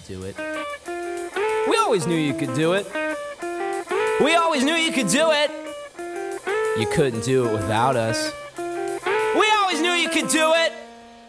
could do it. We always knew you could do it. We always knew you could do it. You couldn't do it without us. We always knew you could do it.